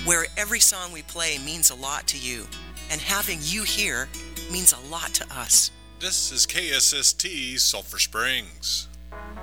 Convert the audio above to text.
where every song we play means a lot to you, and having you here means a lot to us. This is KSST Sulphur Springs.